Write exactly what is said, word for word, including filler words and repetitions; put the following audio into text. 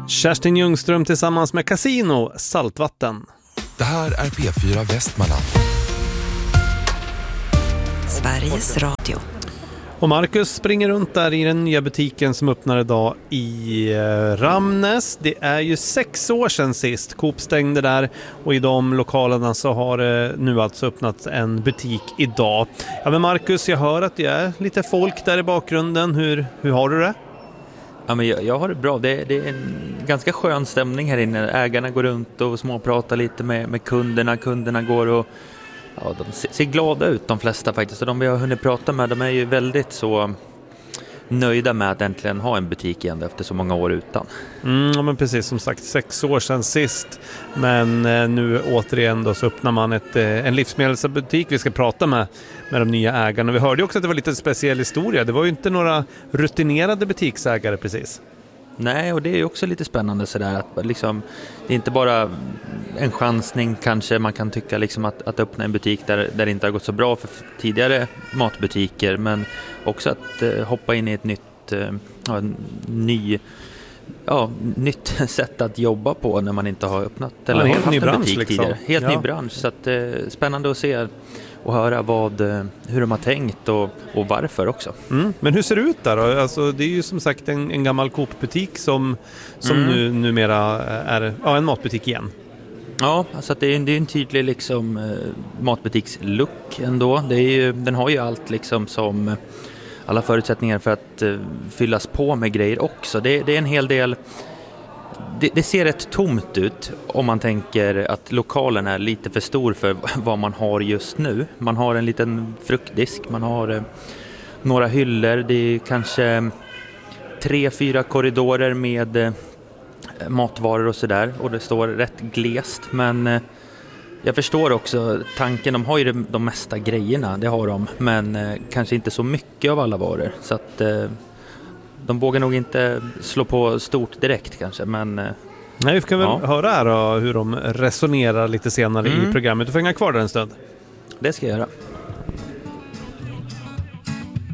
Kerstin Ljungström tillsammans med Casino, Saltvatten. Det här är P fyra Västmanland. Sveriges Radio. Och Marcus springer runt där i den nya butiken som öppnar idag i Ramnäs. Det är ju sex år sedan sist Coop stängde där, och i de lokalerna så har det nu alltså öppnat en butik idag. Ja, men Marcus, jag hör att det är lite folk där i bakgrunden. Hur, hur har du det? Ja, men jag, jag har det bra. Det, det är en ganska skön stämning här inne. Ägarna går runt och småpratar lite med, med kunderna. Kunderna går och ja, de ser, ser glada ut, de flesta faktiskt. Och de vi har hunnit prata med, de är ju väldigt så nöjda med att äntligen ha en butik igen efter så många år utan. Mm, ja, men precis, som sagt, sex år sedan sist. Men eh, nu återigen då så öppnar man ett, eh, en livsmedelsbutik. Vi ska prata med, med de nya ägarna. Vi hörde ju också att det var lite speciell historia. Det var ju inte några rutinerade butiksägare precis. Nej, och det är ju också lite spännande sådär att liksom, det är inte bara en chansning kanske man kan tycka liksom att, att öppna en butik där, där det inte har gått så bra för tidigare matbutiker, men också att eh, hoppa in i ett nytt, eh, ja, en ny, ja, nytt sätt att jobba på när man inte har öppnat eller ja, har haft en ny bransch, butik liksom. tidigare. Helt ja. ny bransch, så att, eh, spännande att se och höra vad, hur de har tänkt och, och varför också. Mm. Men hur ser det ut där då? Alltså, det är ju som sagt en, en gammal Coop-butik som, som mm. nu, numera är ja, en matbutik igen. Ja, alltså att det är en, det är en tydlig liksom, eh, matbutikslook ändå. Det är ju, den har ju allt liksom som alla förutsättningar för att eh, fyllas på med grejer också. Det, det är en hel del. Det, det ser rätt tomt ut om man tänker att lokalen är lite för stor för vad man har just nu. Man har en liten fruktdisk, man har eh, några hyllor, det är kanske tre, fyra korridorer med eh, matvaror och sådär. Och det står rätt glest, men eh, jag förstår också tanken. De har ju de, de mesta grejerna, det har de, men eh, kanske inte så mycket av alla varor. Så att eh, de vågar nog inte slå på stort direkt kanske, men... Nej, vi kan väl ja. höra här då, hur de resonerar lite senare mm. i programmet. Du får hänga kvar där en stund. Det ska jag göra.